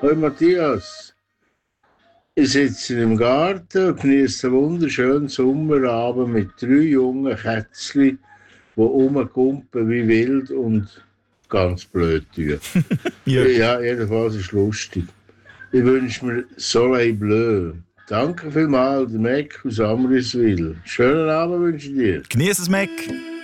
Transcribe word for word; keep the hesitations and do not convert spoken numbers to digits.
Hoi Matthias, ich sitze im Garten und genieße einen wunderschönen Sommerabend mit drei jungen Kätzchen, die rumkumpen wie wild und ganz blöd tun. Ja. Ja, jedenfalls ist es lustig. Ich wünsche mir Soleil Bleu. Danke vielmals, der Mac aus Amriswil. Schönen Abend wünsche ich dir. Genieß es, Mac.